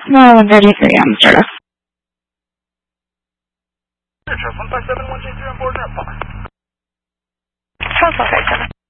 No, 133 Amsterdam. Air Trust 157, 1J3 on board, now fine. Southwest 87.